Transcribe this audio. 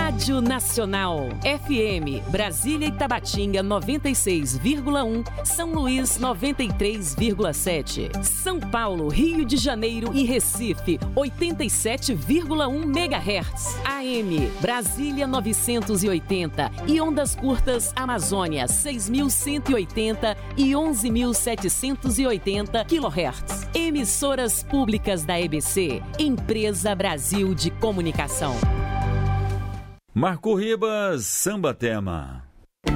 Rádio Nacional. FM, Brasília e Tabatinga 96,1, São Luís 93,7. São Paulo, Rio de Janeiro e Recife 87,1 MHz. AM, Brasília 980 e ondas curtas Amazônia 6.180 e 11.780 kHz. Emissoras públicas da EBC, Empresa Brasil de Comunicação. Marco Ribas, Samba Tema.